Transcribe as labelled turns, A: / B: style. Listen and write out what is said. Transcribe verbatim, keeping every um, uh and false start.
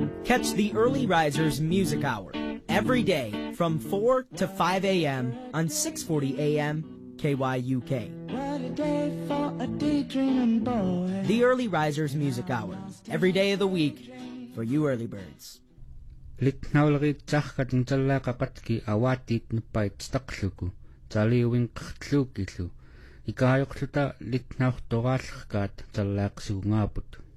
A: Catch the Early Risers Music Hour every day from four to five a m on six forty a m K Y U K.
B: What a day for a daydreaming boy.
A: The Early Risers Music Hour every day of the week for you early birds.
C: Litnaulrit tsahkatn tallaqaqatki awatit nupait staqluku taliuwin qtlukillu ikaayuqluta litnaurtoraallerkaat tallaaqsugungaaput